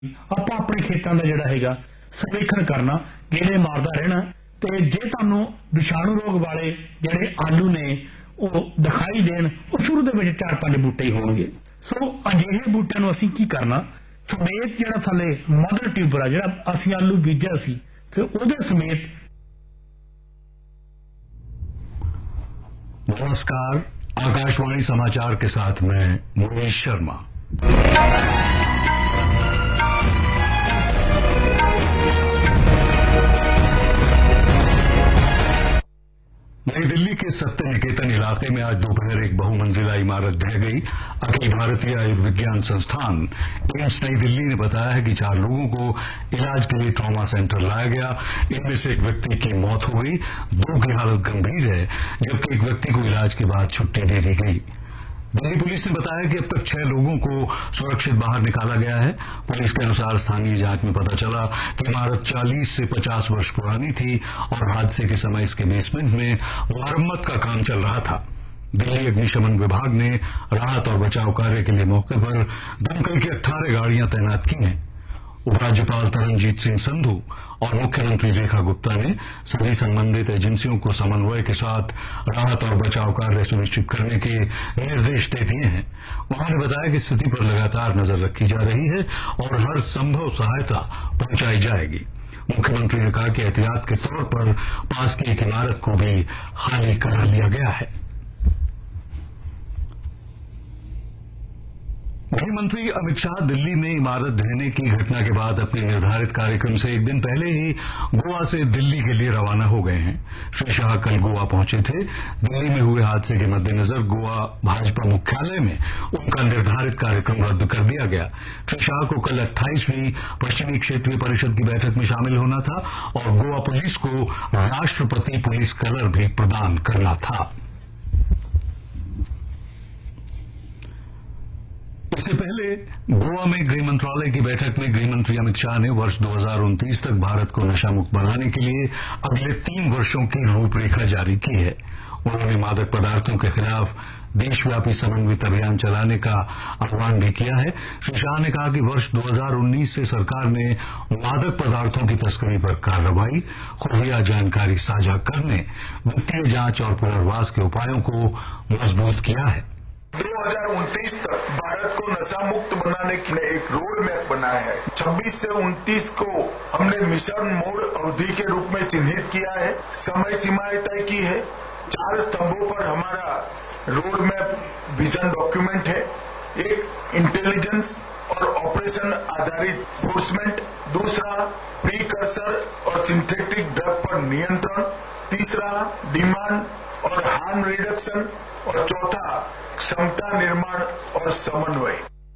ਆਪਾਂ ਆਪਣੇ ਖੇਤਾਂ ਦਾ ਜਿਹੜਾ ਹੈਗਾ ਸਰਵੇਖਣ ਕਰਨਾ, ਗੇੜੇ ਮਾਰਦਾ ਰਹਿਣਾ ਤੇ ਜੇ ਤੁਹਾਨੂੰ ਵਿਸ਼ਾਣੂ ਰੋਗ ਵਾਲੇ ਜਿਹੜੇ ਆਲੂ ਨੇ ਉਹ ਦਿਖਾਈ ਦੇਣ, ਉਹ ਸ਼ੁਰੂ ਦੇ ਵਿੱਚ 4-5 ਬੂਟੇ ਹੀ ਹੋਣਗੇ। ਸੋ ਅਜਿਹੇ ਬੂਟਿਆਂ ਨੂੰ ਅਸੀਂ ਕੀ ਕਰਨਾ, ਸਮੇਤ ਜਿਹੜਾ ਥੱਲੇ ਮਦਰ ਟਿਊਬਰ ਆ ਜਿਹੜਾ ਅਸੀਂ ਆਲੂ ਬੀਜਿਆ ਸੀ ਤੇ ਉਹਦੇ ਸਮੇਤ। नमस्कार, आकाशवाणी समाचार के साथ मैं मुनीश शर्मा। नई दिल्ली के सत्य निकेतन इलाके में आज दोपहर एक बहुमंजिला इमारत ढह गई। अखिल भारतीय आयुर्विज्ञान संस्थान एम्स नई दिल्ली ने बताया है कि 4 लोगों को इलाज के लिए ट्रॉमा सेंटर लाया गया। इनमें से एक व्यक्ति की मौत हो गई, 2 की हालत गंभीर है, जबकि एक व्यक्ति को इलाज के बाद छुट्टी दे दी गई। दिल्ली पुलिस ने बताया कि अब तक 6 लोगों को सुरक्षित बाहर निकाला गया है। पुलिस के अनुसार स्थानीय जांच में पता चला कि इमारत 40 से 50 वर्ष पुरानी थी और हादसे के समय इसके बेसमेंट में मरम्मत का काम चल रहा था। दिल्ली अग्निशमन विभाग ने राहत और बचाव कार्य के लिए मौके पर दमकल की 18 गाड़ियां तैनात की हैं। उपराज्यपाल तरनजीत सिंह संधू और मुख्यमंत्री रेखा गुप्ता ने सभी संबंधित एजेंसियों को समन्वय के साथ राहत और बचाव कार्य सुनिश्चित करने के निर्देश दे दिए हैं। उन्होंने बताया कि स्थिति पर लगातार नजर रखी जा रही है और हर संभव सहायता पहुंचाई जाएगी। मुख्यमंत्री ने कहा कि एहतियात के तौर पर पास की एक इमारत को भी खाली करा लिया गया है। गृहमंत्री अमित शाह दिल्ली में इमारत ढहने की घटना के बाद अपने निर्धारित कार्यक्रम से एक दिन पहले ही गोवा से दिल्ली के लिए रवाना हो गए हैं। श्री शाह कल गोवा पहुंचे थे। दिल्ली में हुए हादसे के मद्देनजर गोवा भाजपा मुख्यालय में उनका निर्धारित कार्यक्रम रद्द कर दिया गया। श्री शाह को कल 28वीं पश्चिमी क्षेत्रीय परिषद की बैठक में शामिल होना था और गोवा पुलिस को राष्ट्रपति पुलिस कलर भी प्रदान करना था। इससे पहले गोवा में गृह मंत्रालय की बैठक में गृहमंत्री अमित शाह ने वर्ष 2029 तक भारत को नशा मुक्त बनाने के लिए अगले 3 वर्षों की रूपरेखा जारी की है। उन्होंने मादक पदार्थों के खिलाफ देशव्यापी समन्वित अभियान चलाने का आह्वान भी किया है। श्री शाह ने कहा कि वर्ष 2019 से सरकार ने मादक पदार्थों की तस्करी पर कार्रवाई, खुफिया जानकारी साझा करने, वित्तीय जांच और पुनर्वास के उपायों को मजबूत किया है। 2029 तक भारत को नशा मुक्त बनाने के लिए एक रोड मैप बनाया है। 26 से 29 को हमने मिशन मोड अवधि के रूप में चिन्हित किया है, समय सीमाएं तय की है। 4 स्तंभों पर हमारा रोड मैप विजन डॉक्यूमेंट है। एक इंटेलिजेंस और ऑपरेशन आधारित एनफोर्समेंट, दूसरा प्रीकर्सर और सिंथेटिक ड्रग पर नियंत्रण, तीसरा डिमांड और हार्म रिडक्शन और चौथा क्षमता निर्माण और समन्वय।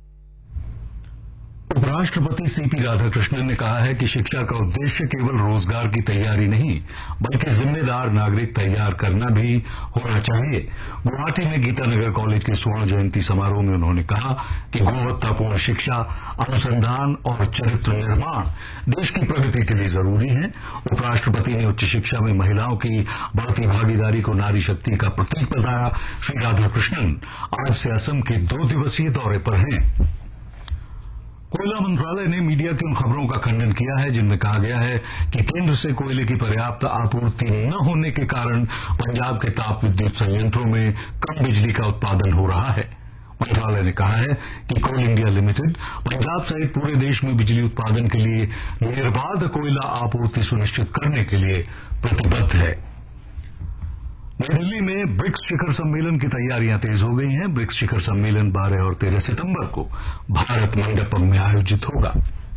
उपराष्ट्रपति सीपी राधाकृष्णन ने कहा है कि शिक्षा का उद्देश्य केवल रोजगार की तैयारी नहीं, बल्कि जिम्मेदार नागरिक तैयार करना भी होना चाहिए। गुवाहाटी में गीतानगर कॉलेज के स्वर्ण जयंती समारोह में उन्होंने कहा कि गुणवत्तापूर्ण शिक्षा, अनुसंधान और चरित्र निर्माण देश की प्रगति के लिए जरूरी है। उपराष्ट्रपति ने उच्च शिक्षा में महिलाओं की बढ़ती भागीदारी को नारी शक्ति का प्रतीक बताया। श्री राधाकृष्णन आज से असम के 2 दिवसीय दौरे पर हैं। कोयला मंत्रालय ने मीडिया की उन खबरों का खंडन किया है जिनमें कहा गया है कि केंद्र से कोयले की पर्याप्त आपूर्ति न होने के कारण पंजाब के ताप विद्युत संयंत्रों में कम बिजली का उत्पादन हो रहा है। मंत्रालय ने कहा है कि कोल इंडिया लिमिटेड पंजाब सहित पूरे देश में बिजली उत्पादन के लिए निर्बाध कोयला आपूर्ति सुनिश्चित करने के लिए प्रतिबद्ध है। नई दिल्ली में ब्रिक्स शिखर सम्मेलन की तैयारियां तेज हो गई हैं। ब्रिक्स शिखर सम्मेलन 12 और 13 सितंबर को भारत मंडपम में आयोजित होगा।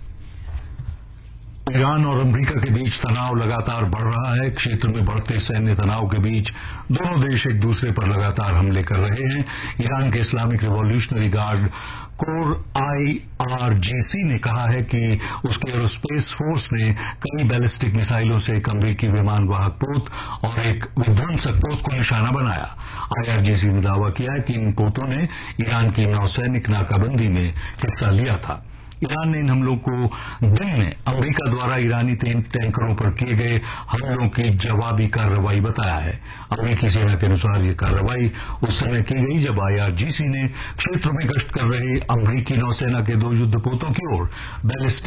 ईरान और अमेरिका के बीच तनाव लगातार बढ़ रहा है। क्षेत्र में बढ़ते सैन्य तनाव के बीच दोनों देश एक दूसरे पर लगातार हमले कर रहे हैं। ईरान के Islamic revolutionary guard core IRGC ने कहा है कि उसके एरोस्पेस फोर्स ने कई बैलिस्टिक मिसाइलों से एक अमेरिकी विमान वाहक पोत और एक विध्वंसक पोत को निशाना बनाया। IRGC ने दावा किया है कि इन पोतों ने ईरान की नौसैनिक नाकाबंदी में हिस्सा लिया था। ईरान ने इन हमलों को दिन में अमेरिका द्वारा ईरानी टैंकरों पर किए गए हमलों की जवाबी कार्रवाई बताया है। अमेरिकी सेना के अनुसार यह कार्रवाई उस समय की गई जब IRGC ने क्षेत्र में गश्त कर रहे अमेरिकी नौसेना के 2 युद्धपोतों की ओर बैलिस्टिक